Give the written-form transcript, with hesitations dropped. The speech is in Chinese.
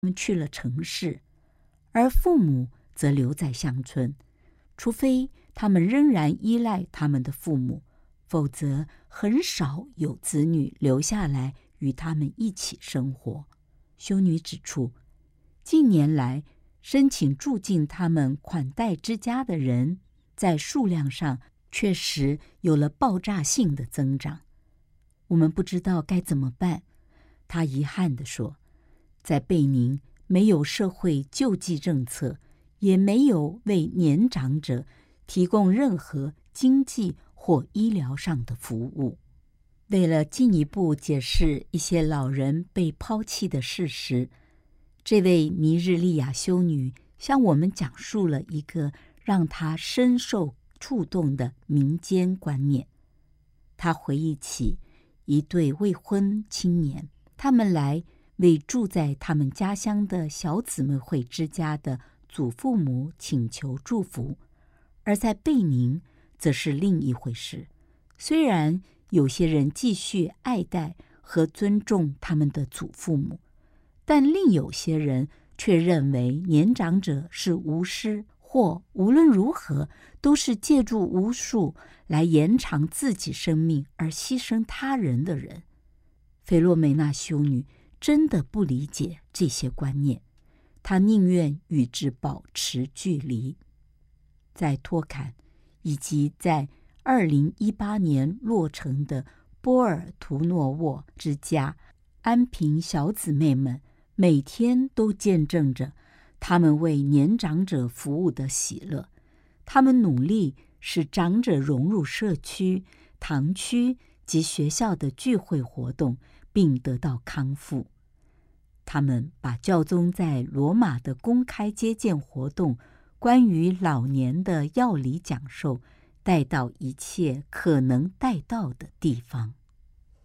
们去了城市，而父母则留在乡村，除非他们仍然依赖他们的父母，否则很少有子女留下来与他们一起生活。修女指出，近年来申请住进他们款待之家的人，在数量上确实有了爆炸性的增长。我们不知道该怎么办，他遗憾地说，在贝宁没有社会救济政策，也没有为年长者提供任何经济或医疗上的服务。为了进一步解释一些老人被抛弃的事实，这位尼日利亚修女向我们讲述了一个让她深受触动的民间观念。她回忆起一对未婚青年，他们来为住在他们家乡的小姊妹会之家的祖父母请求祝福，而在贝宁则是另一回事。虽然有些人继续爱戴和尊重他们的祖父母，但另有些人却认为年长者是巫师，或无论如何都是借助巫术来延长自己生命而牺牲他人的人。菲洛梅娜修女真的不理解这些观念，她宁愿与之保持距离。在托坎以及在2018年落成的波尔图诺沃之家，安平小姊妹们每天都见证着他们为年长者服务的喜乐。他们努力使长者融入社区、堂区及学校的聚会活动，并得到康复。他们把教宗在罗马的公开接见活动关于老年的药理讲授带到一切可能带到的地方。